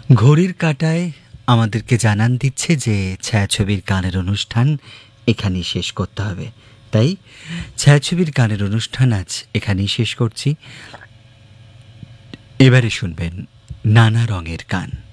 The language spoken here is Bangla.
ঘড়ির কাঁটায় আমাদেরকে জানান দিচ্ছে যে ছায়াছবির গানের অনুষ্ঠান এখানেই শেষ করতে হবে। তাই ছায়াছবির গানের অনুষ্ঠান আজ এখানেই শেষ করছি। এবারে শুনবেন নানা রঙের গান।